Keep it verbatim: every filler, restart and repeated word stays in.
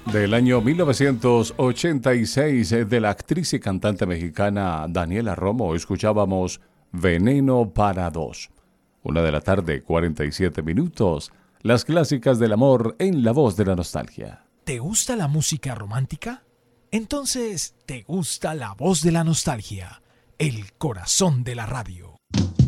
Del año mil novecientos ochenta y seis, eh, de la actriz y cantante mexicana Daniela Romo, escuchábamos Veneno para dos. Una de la tarde, cuarenta y siete minutos. Las clásicas del amor en la voz de la nostalgia. ¿Te gusta la música romántica? Entonces, ¿te gusta la voz de la nostalgia? El corazón de la radio.